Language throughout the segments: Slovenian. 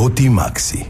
Toti Maxi.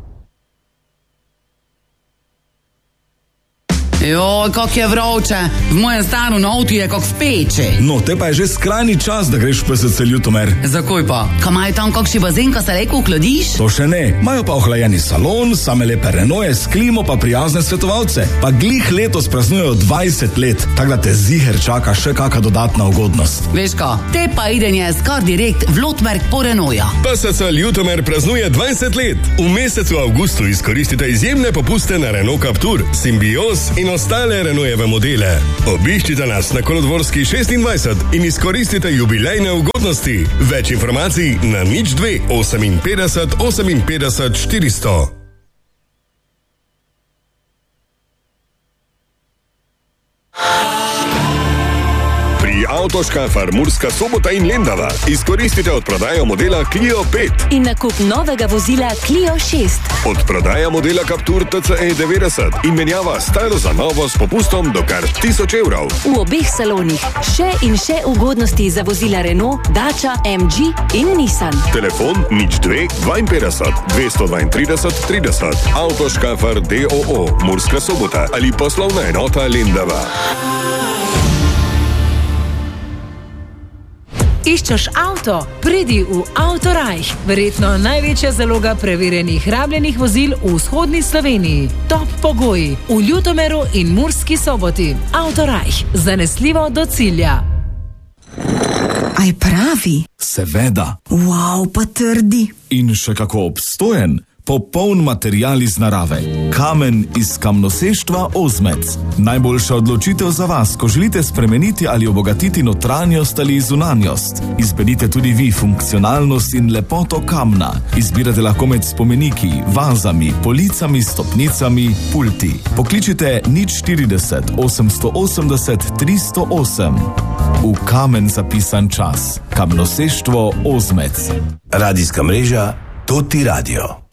Joj, kak je vroče, v mojem stanu avtu je kak v peči. No, te pa je že skrajni čas, da greš v PSC Ljutomer. Zakaj pa? Kaj imajo tam kakšni bazen, ka se reko ohladiš? To še ne, imajo pa ohlajeni salon, same lepe Renaultje s klimo pa prijazne svetovalce. Pa glih letos praznujejo 20 let, tako da te ziher čaka še kaka dodatna ugodnost. Veš ka, te pa idenje skar direkt v Lotmerk po Renaultja. PSC Ljutomer praznuje 20 let. V mesecu avgustu izkoristite izjemne popuste na Renault Captur, Symbios in ostale Renaultjeve modele. Obiščite nas na Kolodvorski 26 in izkoristite jubilejne ugodnosti. Več informacij na 02 58 58 400. Avtoškafar Murska Sobota in Lendava. Izkoristite odprodajo modela Clio 5 in nakup novega vozila Clio 6. Odprodaja modela Captur TCE 90 in menjava staro za novo s popustom do kar 1000 evrov. V obeh salonih še in še ugodnosti za vozila Renault, Dacia, MG in Nissan. Telefon 02 52 232 30. Avtoškafar DOO Murska Sobota ali poslovna enota Lendava. Iščeš avto? Pridi v Autorajh. Verjetno največja zaloga preverjenih rabljenih vozil v vzhodni Sloveniji. Top pogoji v Ljutomeru in Murski Soboti. Autorajh. Zanesljivo do cilja. Aj pravi? Seveda. Wow, pa trdi. In še kako obstojen. Popoln material iz narave. Kamen iz kamnoseštva Ozmec. Najboljša odločitev za vas, ko želite spremeniti ali obogatiti notranjost ali zunanjost. Izberite tudi vi funkcionalnost in lepoto kamna. Izbirate lahko med spomeniki, vazami, policami, stopnicami, pulti. Pokličite 040 880 308. V kamen zapisan čas. Kamnoseštvo Ozmec. Radijska mreža Toti Radio.